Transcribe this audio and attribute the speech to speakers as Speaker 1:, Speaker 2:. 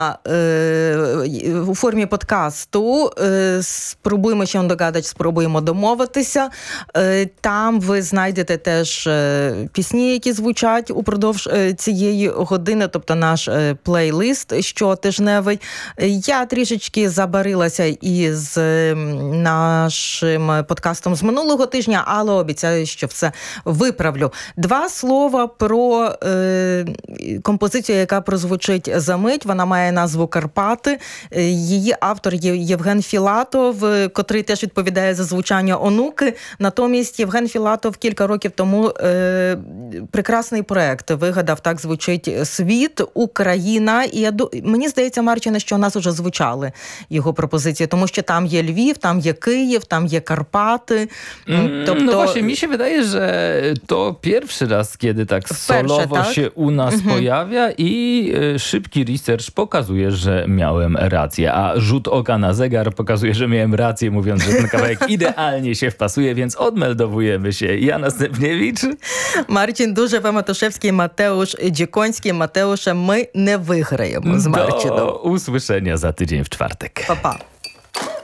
Speaker 1: у формі подкасту. Спробуємо ще догадати, спробуємо домовитися. Там ви знайдете теж пісні, які звучать упродовж цієї години, тобто наш плейлист щотижневий. Я трішечки забарилася із нашим подкастом з минулого тижня, але обіцяю, що все виправлю. 2 слова про композицію, яка прозвучить за мить. Вона має назву «Карпати». Її автор є Євген Філатов, котрий теж відповідає за звучання онуки. Натомість Євген Філатов кілька років тому прекрасний проект вигадав «Так звучить світ», Україна. І мені здається, Марчине, що у нас уже звучали його пропозиції, тому що там є Львів, там є Київ, там є Карпати.
Speaker 2: Тобто... No właśnie, mi się wydaje, że to pierwszy raz, kiedy tak solowo się u nas pojawia i szybki research pokazuje, że miałem rację, a rzut oka na zegar pokazuje, że miałem rację, mówiąc, że ten kawałek idealnie się wpasuje, więc odmeldowujemy się. Jana Stepniewicz.
Speaker 1: Марчин Дужева, Матушевський, Матеуш Dziekoński. Матеуша, ми не виграємо з Марчином.
Speaker 2: Do usłyszenia za tydzień w czwartek.
Speaker 1: Pa, pa.